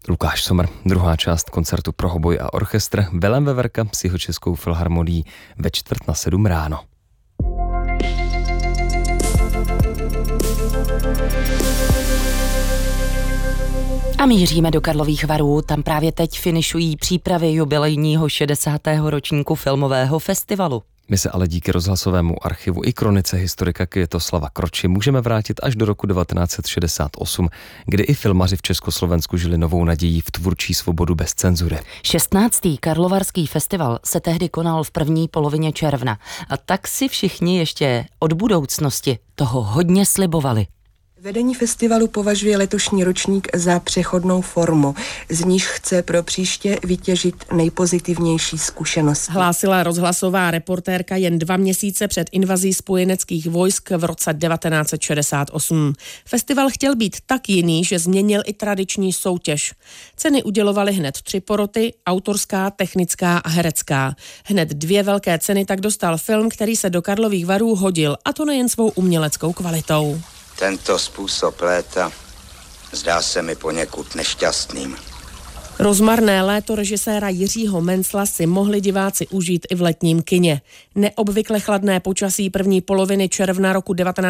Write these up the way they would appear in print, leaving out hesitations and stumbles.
Lukáš Sommer, druhá část koncertu pro hoboj a orchestr Vilém Veverka s Jihočeskou filharmonií ve 6:45 ráno. A míříme do Karlových Varů, tam právě teď finišují přípravy jubilejního 60. ročníku filmového festivalu. My se ale díky rozhlasovému archivu i kronice historika Květoslava Kroči můžeme vrátit až do roku 1968, kdy i filmaři v Československu žili novou nadějí v tvůrčí svobodu bez cenzury. 16. Karlovarský festival se tehdy konal v první polovině června a tak si všichni ještě od budoucnosti toho hodně slibovali. Vedení festivalu považuje letošní ročník za přechodnou formu, z níž chce pro příště vytěžit nejpozitivnější zkušenosti. Hlásila rozhlasová reportérka jen 2 měsíce před invazí spojeneckých vojsk v roce 1968. Festival chtěl být tak jiný, že změnil i tradiční soutěž. Ceny udělovaly hned 3 poroty, autorská, technická a herecká. Hned 2 velké ceny tak dostal film, který se do Karlových Varů hodil, a to nejen svou uměleckou kvalitou. Tento způsob léta zdá se mi poněkud nešťastným. Rozmarné léto režiséra Jiřího Mencla si mohli diváci užít i v letním kině. Neobvykle chladné počasí první poloviny června roku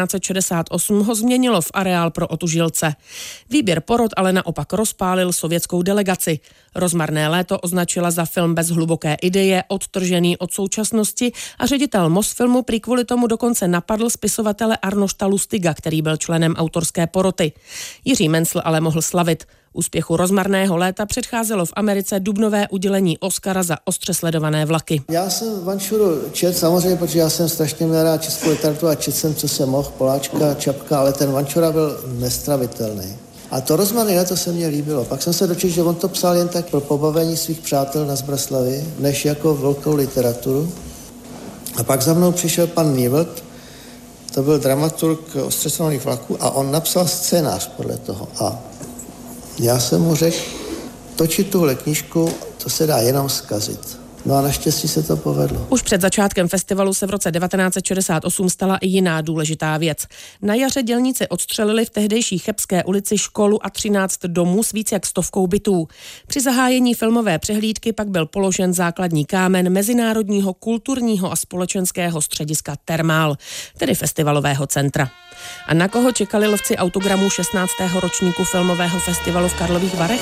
1968 ho změnilo v areál pro otužilce. Výběr porot ale naopak rozpálil sovětskou delegaci. Rozmarné léto označila za film bez hluboké ideje, odtržený od současnosti, a ředitel Mosfilmu prý kvůli tomu dokonce napadl spisovatele Arnošta Lustiga, který byl členem autorské poroty. Jiří Mencl ale mohl slavit. Úspěchu Rozmarného léta předcházelo v Americe dubnové udělení Oscara za ostře sledované vlaky. Já jsem Vančuru četl samozřejmě, protože já jsem strašně měl rád českou literaturu a četl jsem, co jsem mohl, Poláčka, Čapka, ale ten Vančura byl nestravitelný. A to Rozmarné léto se mně líbilo. Pak jsem se dočetl, že on to psal jen tak pro pobavení svých přátel na Zbraslavi, než jako velkou literaturu. A pak za mnou přišel pan Nývlt, to byl dramaturg ostře sledovaných vlaků, a on napsal scénář podle toho. A já jsem mu řekl, točit tuhle knížku, to se dá jenom zkazit. No a naštěstí se to povedlo. Už před začátkem festivalu se v roce 1968 stala i jiná důležitá věc. Na jaře dělníci odstřelili v tehdejší Chebské ulici školu a 13 domů s víc jak 100 bytů. Při zahájení filmové přehlídky pak byl položen základní kámen Mezinárodního kulturního a společenského střediska Termál, tedy festivalového centra. A na koho čekali lovci autogramů 16. ročníku filmového festivalu v Karlových Varech?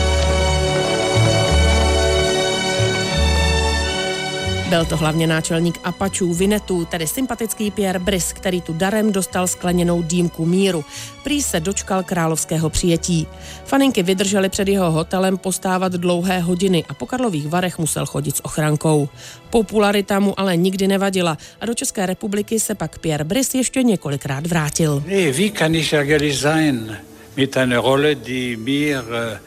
Byl to hlavně náčelník Apačů Vinetu, tedy sympatický Pierre Brice, který tu darem dostal skleněnou dýmku míru. Prý se dočkal královského přijetí. Faninky vydržely před jeho hotelem postávat dlouhé hodiny a po Karlových Varech musel chodit s ochrankou. Popularita mu ale nikdy nevadila a do České republiky se pak Pierre Brice ještě několikrát vrátil. Wie kann ich eigentlich sein mit einer Rolle, die mir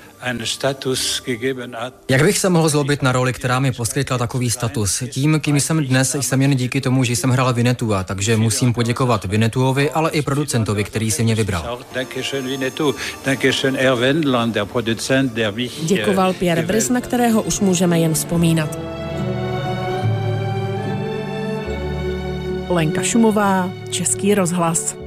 Jak bych se mohl zlobit na roli, která mi poskytla takový status? Tím, kým jsem dnes, jsem jen díky tomu, že jsem hrál Vinetua, takže musím poděkovat Vinetuovi, ale i producentovi, který si mě vybral. Děkoval Pierre Brice, na kterého už můžeme jen vzpomínat. Lenka Šumová, Český rozhlas.